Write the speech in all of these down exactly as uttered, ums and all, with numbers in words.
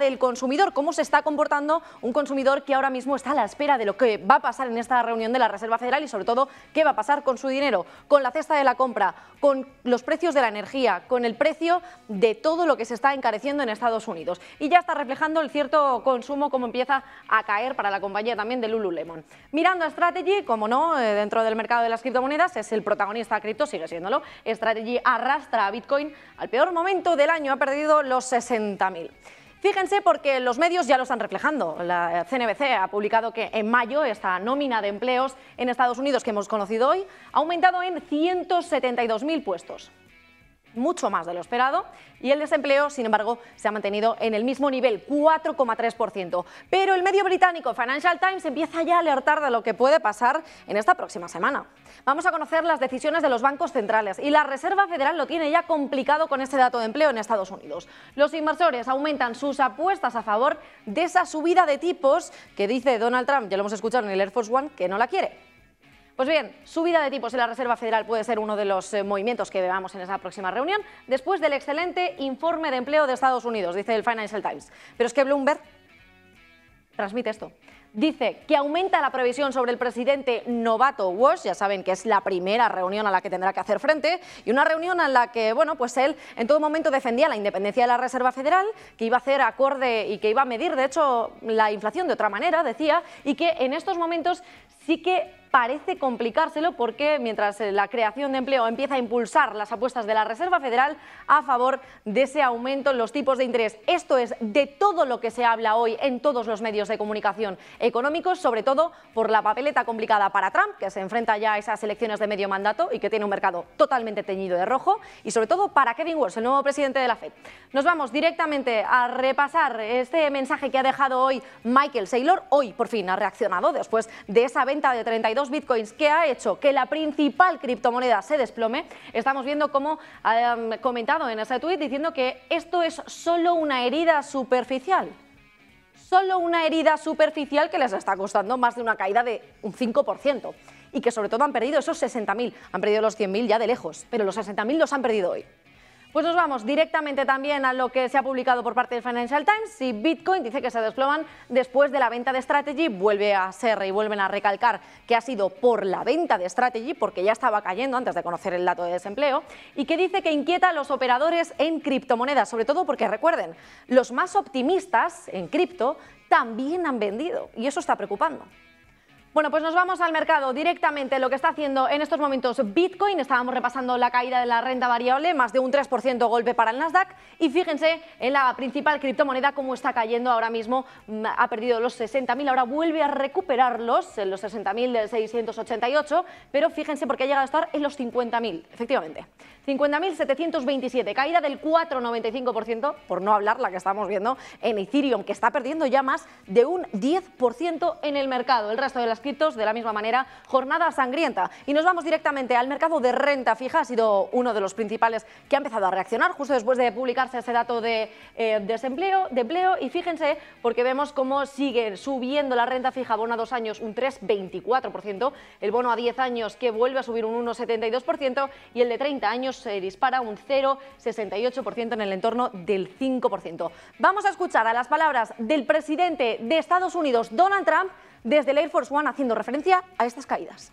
del consumidor, cómo se está comportando un consumidor que ahora mismo está a la espera de lo que va a pasar en esta reunión de la Reserva Federal y sobre todo qué va a pasar con su dinero, con la cesta de la compra, con los precios de la energía, con el precio de todo lo que se está encareciendo en Estados Unidos. Y ya está reflejando el cierto consumo como empieza a caer para la compañía también de Lululemon. Mirando a Strategy, como no, dentro del mercado de las criptomonedas es el protagonista cripto, sigue siéndolo. Strategy arrastra a Bitcoin al peor momento del año, ha perdido los sesenta mil. Fíjense porque los medios ya lo están reflejando. La C N B C ha publicado que en mayo esta nómina de empleos en Estados Unidos que hemos conocido hoy ha aumentado en ciento setenta y dos mil puestos. Mucho más de lo esperado, y el desempleo, sin embargo, se ha mantenido en el mismo nivel, cuatro coma tres por ciento. Pero el medio británico Financial Times empieza ya a alertar de lo que puede pasar en esta próxima semana. Vamos a conocer las decisiones de los bancos centrales y la Reserva Federal lo tiene ya complicado con este dato de empleo en Estados Unidos. Los inversores aumentan sus apuestas a favor de esa subida de tipos que dice Donald Trump, ya lo hemos escuchado en el Air Force One, que no la quiere. Pues bien, subida de tipos en la Reserva Federal puede ser uno de los eh, movimientos que veamos en esa próxima reunión, después del excelente informe de empleo de Estados Unidos, dice el Financial Times. Pero es que Bloomberg transmite esto. Dice que aumenta la previsión sobre el presidente novato Walsh, ya saben que es la primera reunión a la que tendrá que hacer frente, y una reunión en la que, bueno, pues él en todo momento defendía la independencia de la Reserva Federal, que iba a hacer acorde y que iba a medir, de hecho, la inflación de otra manera, decía, y que en estos momentos sí que parece complicárselo porque mientras la creación de empleo empieza a impulsar las apuestas de la Reserva Federal a favor de ese aumento en los tipos de interés. Esto es de todo lo que se habla hoy en todos los medios de comunicación económicos, sobre todo por la papeleta complicada para Trump, que se enfrenta ya a esas elecciones de medio mandato y que tiene un mercado totalmente teñido de rojo, y sobre todo para Kevin Walsh, el nuevo presidente de la Fed. Nos vamos directamente a repasar este mensaje que ha dejado hoy Michael Saylor. Hoy por fin ha reaccionado después de esa venta de treinta y dos bitcoins que ha hecho que la principal criptomoneda se desplome. Estamos viendo cómo ha um, comentado en ese tuit diciendo que esto es solo una herida superficial. Solo una herida superficial que les está costando más de una caída de un cinco por ciento. Y que sobre todo han perdido esos sesenta mil. Han perdido los cien mil ya de lejos, pero los sesenta mil los han perdido hoy. Pues nos vamos directamente también a lo que se ha publicado por parte del Financial Times. Y Bitcoin dice que se desploman después de la venta de Strategy. Vuelve a ser y vuelven a recalcar que ha sido por la venta de Strategy, porque ya estaba cayendo antes de conocer el dato de desempleo, y que dice que inquieta a los operadores en criptomonedas, sobre todo porque, recuerden, los más optimistas en cripto también han vendido, y eso está preocupando. Bueno, pues nos vamos al mercado directamente, lo que está haciendo en estos momentos Bitcoin. Estábamos repasando la caída de la renta variable, más de un tres por ciento golpe para el Nasdaq, y fíjense en la principal criptomoneda cómo está cayendo ahora mismo. Ha perdido los sesenta mil, ahora vuelve a recuperarlos en los sesenta mil seiscientos ochenta y ocho, pero fíjense porque ha llegado a estar en los cincuenta mil, efectivamente. cincuenta mil setecientos veintisiete, caída del cuatro coma noventa y cinco por ciento, por no hablar la que estamos viendo en Ethereum, que está perdiendo ya más de un diez por ciento en el mercado. El resto de las criptos, de la misma manera, jornada sangrienta. Y nos vamos directamente al mercado de renta fija. Ha sido uno de los principales que ha empezado a reaccionar justo después de publicarse ese dato de eh, desempleo, de empleo. Y fíjense, porque vemos cómo sigue subiendo la renta fija bono a dos años un tres coma veinticuatro por ciento, el bono a diez años que vuelve a subir un uno coma setenta y dos por ciento y el de treinta años se dispara un cero coma sesenta y ocho por ciento en el entorno del cinco por ciento. Vamos a escuchar a las palabras del presidente de Estados Unidos, Donald Trump, desde el Air Force One, haciendo referencia a estas caídas.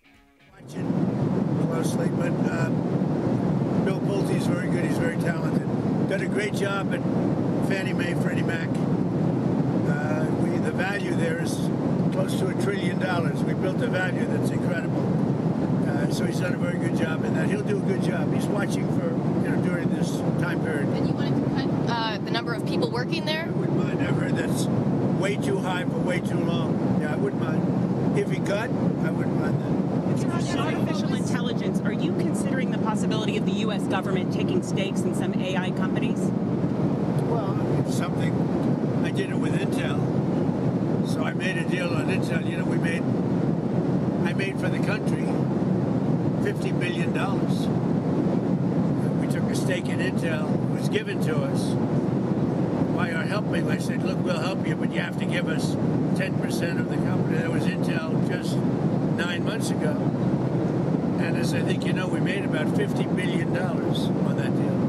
Bill Pulte is very good, he's very talented. Done a great job at Fannie Mae, Freddie Mac. Uh, we, the value there is close to a trillion dollars. We built a value that's incredible. Uh, so he's done a very good job in that. He'll do a good job. He's watching for, you know, during this time period. And you wanted to cut uh, the number of people working there? I wouldn't mind. I've heard that's way too high for way too long. Yeah, I wouldn't mind. If he cut, I wouldn't mind that. In artificial intelligence, are you considering the possibility of the U S government taking stakes in some A I companies? Well, it's something. I did it with Intel. So I made a deal on Intel. You know, we made, I made for the country fifty billion dollars. We took a stake in Intel. It was given to us by our helping. I said, look, we'll help you, but you have to give us ten percent of the company. That was Intel just nine months ago. And as I think you know, we made about fifty billion dollars on that deal.